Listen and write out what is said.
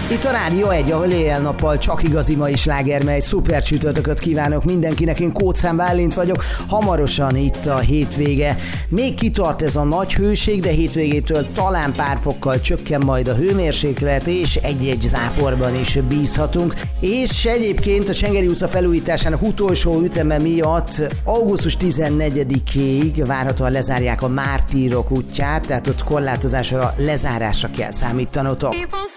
Itt a Rádió 1, ahol éjjel-nappal csak igazi mai sláger, mely szuper csütörtököt kívánok mindenkinek, én Kóczán Bálint vagyok, hamarosan itt a hétvége. Még kitart ez a nagy hőség, de hétvégétől talán pár fokkal csökken majd a hőmérséklet, és egy-egy záporban is bízhatunk. És egyébként a Csengeri utca felújításának utolsó üteme miatt augusztus 14-ig várhatóan lezárják a Mártírok útját, tehát ott korlátozásra, lezárásra kell számítanotok.